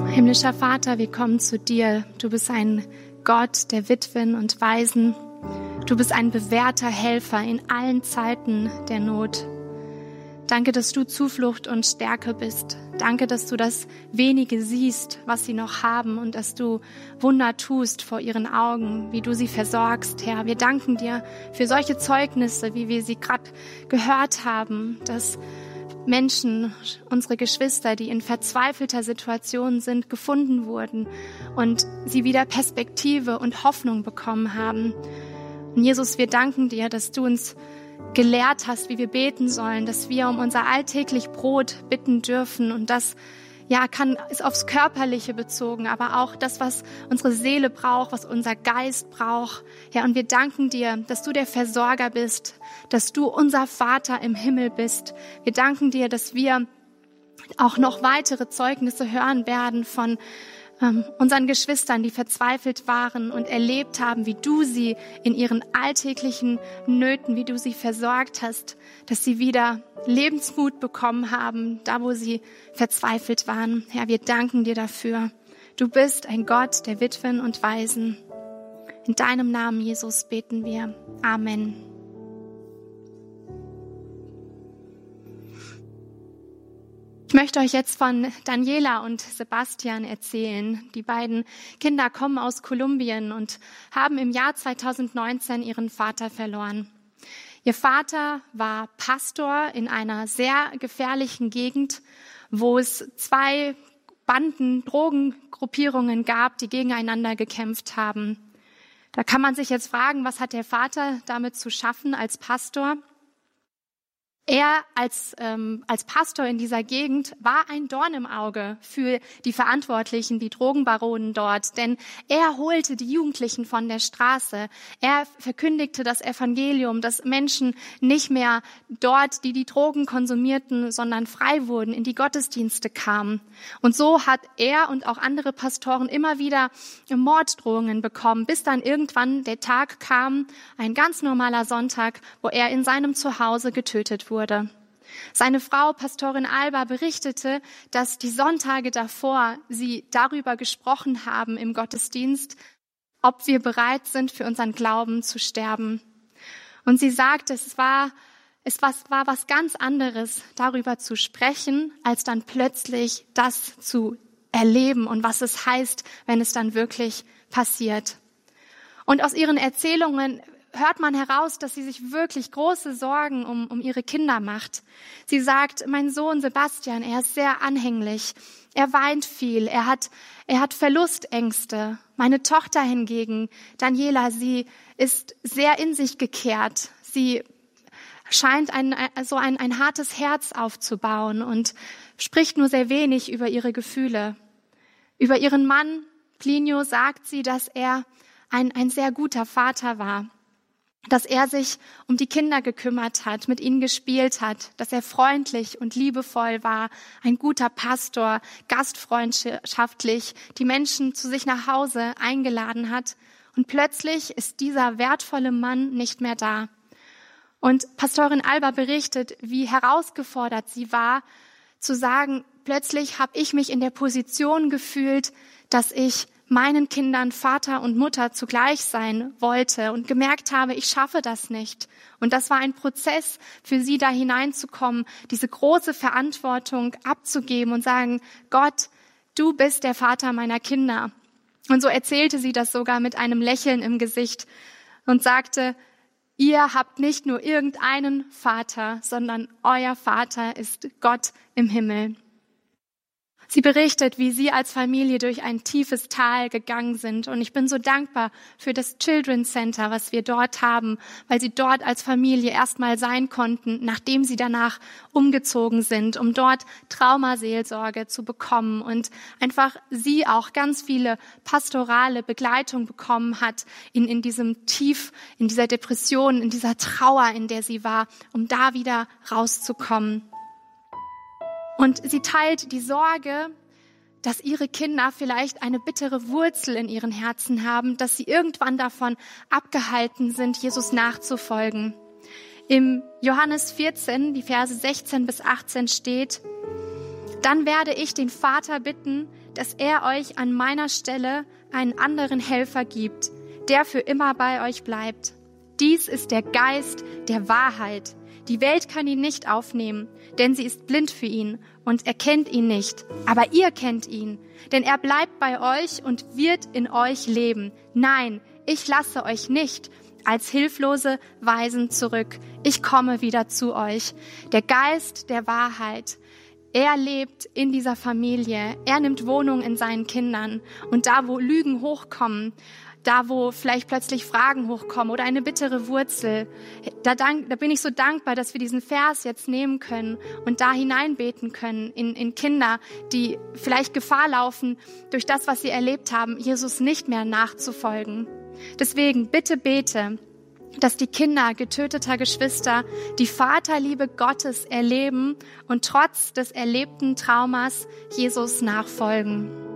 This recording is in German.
Himmlischer Vater, wir kommen zu dir. Du bist ein Gott der Witwen und Waisen. Du bist ein bewährter Helfer in allen Zeiten der Not. Danke, dass du Zuflucht und Stärke bist. Danke, dass du das Wenige siehst, was sie noch haben und dass du Wunder tust vor ihren Augen, wie du sie versorgst, Herr. Wir danken dir für solche Zeugnisse, wie wir sie gerade gehört haben, dass Menschen, unsere Geschwister, die in verzweifelter Situation sind, gefunden wurden und sie wieder Perspektive und Hoffnung bekommen haben. Und Jesus, wir danken dir, dass du uns gelehrt hast, wie wir beten sollen, dass wir um unser alltäglich Brot bitten dürfen und das ist aufs Körperliche bezogen, aber auch das, was unsere Seele braucht, was unser Geist braucht. Ja, und wir danken dir, dass du der Versorger bist, dass du unser Vater im Himmel bist. Wir danken dir, dass wir auch noch weitere Zeugnisse hören werden von unseren Geschwistern, die verzweifelt waren und erlebt haben, wie du sie in ihren alltäglichen Nöten, wie du sie versorgt hast, dass sie wieder Lebensmut bekommen haben, da wo sie verzweifelt waren. Herr, wir danken dir dafür. Du bist ein Gott der Witwen und Waisen. In deinem Namen, Jesus, beten wir. Amen. Ich möchte euch jetzt von Daniela und Sebastian erzählen. Die beiden Kinder kommen aus Kolumbien und haben im Jahr 2019 ihren Vater verloren. Ihr Vater war Pastor in einer sehr gefährlichen Gegend, wo es 2 Banden, Drogengruppierungen gab, die gegeneinander gekämpft haben. Da kann man sich jetzt fragen, was hat der Vater damit zu schaffen als Pastor? Er als Pastor in dieser Gegend war ein Dorn im Auge für die Verantwortlichen, die Drogenbaronen dort, denn er holte die Jugendlichen von der Straße. Er verkündigte das Evangelium, dass Menschen nicht mehr dort, die Drogen konsumierten, sondern frei wurden, in die Gottesdienste kamen. Und so hat er und auch andere Pastoren immer wieder Morddrohungen bekommen, bis dann irgendwann der Tag kam, ein ganz normaler Sonntag, wo er in seinem Zuhause getötet wurde. Seine Frau, Pastorin Alba, berichtete, dass die Sonntage davor sie darüber gesprochen haben im Gottesdienst, ob wir bereit sind, für unseren Glauben zu sterben. Und sie sagte, es war was ganz anderes, darüber zu sprechen, als dann plötzlich das zu erleben und was es heißt, wenn es dann wirklich passiert. Und aus ihren Erzählungen hört man heraus, dass sie sich wirklich große Sorgen um ihre Kinder macht. Sie sagt, mein Sohn Sebastian, er ist sehr anhänglich. Er weint viel. Er hat Verlustängste. Meine Tochter hingegen, Daniela, sie ist sehr in sich gekehrt. Sie scheint ein hartes Herz aufzubauen und spricht nur sehr wenig über ihre Gefühle. Über ihren Mann, Plinio, sagt sie, dass er ein sehr guter Vater war. Dass er sich um die Kinder gekümmert hat, mit ihnen gespielt hat, dass er freundlich und liebevoll war, ein guter Pastor, gastfreundschaftlich, die Menschen zu sich nach Hause eingeladen hat. Und plötzlich ist dieser wertvolle Mann nicht mehr da. Und Pastorin Alba berichtet, wie herausgefordert sie war, zu sagen, plötzlich habe ich mich in der Position gefühlt, dass ich meinen Kindern Vater und Mutter zugleich sein wollte und gemerkt habe, ich schaffe das nicht. Und das war ein Prozess für sie, da hineinzukommen, diese große Verantwortung abzugeben und sagen, Gott, du bist der Vater meiner Kinder. Und so erzählte sie das sogar mit einem Lächeln im Gesicht und sagte, ihr habt nicht nur irgendeinen Vater, sondern euer Vater ist Gott im Himmel. Sie berichtet, wie sie als Familie durch ein tiefes Tal gegangen sind. Und ich bin so dankbar für das Children's Center, was wir dort haben, weil sie dort als Familie erstmal sein konnten, nachdem sie danach umgezogen sind, um dort Traumaseelsorge zu bekommen und einfach sie auch ganz viele pastorale Begleitung bekommen hat in diesem Tief, in dieser Depression, in dieser Trauer, in der sie war, um da wieder rauszukommen. Und sie teilt die Sorge, dass ihre Kinder vielleicht eine bittere Wurzel in ihren Herzen haben, dass sie irgendwann davon abgehalten sind, Jesus nachzufolgen. Im Johannes 14, die Verse 16 bis 18 steht, dann werde ich den Vater bitten, dass er euch an meiner Stelle einen anderen Helfer gibt, der für immer bei euch bleibt. Dies ist der Geist der Wahrheit. Die Welt kann ihn nicht aufnehmen, denn sie ist blind für ihn und erkennt ihn nicht. Aber ihr kennt ihn, denn er bleibt bei euch und wird in euch leben. Nein, ich lasse euch nicht als hilflose Waisen zurück. Ich komme wieder zu euch. Der Geist der Wahrheit, er lebt in dieser Familie. Er nimmt Wohnung in seinen Kindern. Und da, wo Lügen hochkommen, da, wo vielleicht plötzlich Fragen hochkommen oder eine bittere Wurzel, da bin ich so dankbar, dass wir diesen Vers jetzt nehmen können und da hineinbeten können in Kinder, die vielleicht Gefahr laufen, durch das, was sie erlebt haben, Jesus nicht mehr nachzufolgen. Deswegen bitte bete, dass die Kinder getöteter Geschwister die Vaterliebe Gottes erleben und trotz des erlebten Traumas Jesus nachfolgen.